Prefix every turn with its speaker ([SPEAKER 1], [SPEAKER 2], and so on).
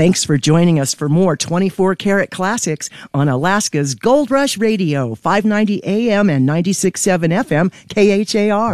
[SPEAKER 1] Thanks for joining us for more 24 Karat Classics on Alaska's Gold Rush Radio, 590 AM and 96.7 FM, KHAR.